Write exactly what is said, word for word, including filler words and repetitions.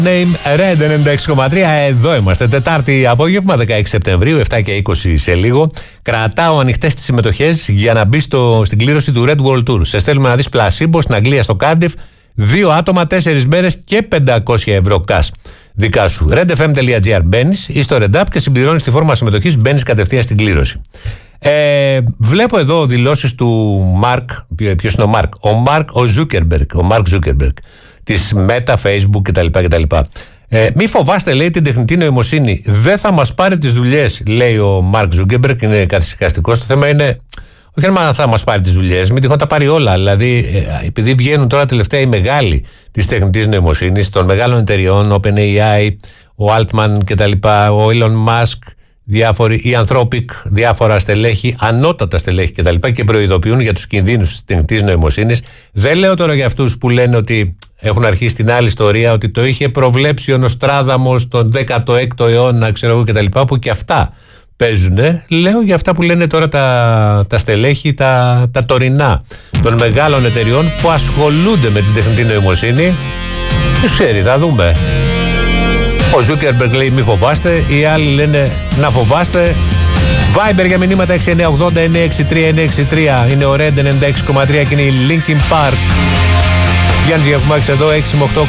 Name Red ενενήντα έξι κόμμα τρία. Εδώ είμαστε. Τετάρτη απόγευμα, δεκαέξι Σεπτεμβρίου, επτά και είκοσι σε λίγο. Κρατάω ανοιχτές τις συμμετοχές για να μπει στο, στην κλήρωση του Red World Tour. Σε στέλνουμε να δεις πλασίμπο στην Αγγλία, στο Cardiff. Δύο άτομα, τέσσερις μέρες και πεντακόσια ευρώ cash. Δικά σου. redfm.gr μπαίνεις ή στο Red App και συμπληρώνεις τη φόρμα συμμετοχής. Μπαίνεις κατευθείαν στην κλήρωση. Ε, βλέπω εδώ δηλώσεις του Mark. Ποιος είναι ο Mark? Ο Mark ο Zuckerberg. Ο Mark Zuckerberg. Της Meta, Facebook κτλ. κτλ. Ε, μη φοβάστε, λέει, την τεχνητή νοημοσύνη. Δεν θα μας πάρει τις δουλειές, λέει ο Mark Zuckerberg. Είναι καθησυχαστικός. Το θέμα είναι, όχι αν θα μας πάρει τις δουλειές, μην τυχόν τα πάρει όλα. Δηλαδή, ε, επειδή βγαίνουν τώρα τελευταία οι μεγάλοι της τεχνητής νοημοσύνης, των μεγάλων εταιριών, OpenAI, ο Altman κτλ., ο Elon Musk, διάφοροι, η Anthropic, διάφορα στελέχη, ανώτατα στελέχη κτλ. Και, και προειδοποιούν για τους κινδύνους της τεχνητής νοημοσύνης. Δεν λέω τώρα για αυτούς που λένε ότι έχουν αρχίσει την άλλη ιστορία, ότι το είχε προβλέψει ο Νοστράδαμος τον δέκατο έκτο αιώνα, ξέρω εγώ κτλ. Που και αυτά παίζουνε. Λέω για αυτά που λένε τώρα τα, τα στελέχη, τα, τα τωρινά των μεγάλων εταιριών που ασχολούνται με την τεχνητή νοημοσύνη. Ποιος ξέρει, θα δούμε. Ο Zuckerberg λέει μη φοβάστε, οι άλλοι λένε να φοβάστε. Viber για μηνύματα έξι εννιά οκτώ μηδέν εννιά έξι τρία εννιά έξι τρία. Είναι ο Red ενενήντα έξι κόμμα τρία και είναι η Linkin Park. Γιάννης Γιακουμάκης εδώ, έξι με οκτώ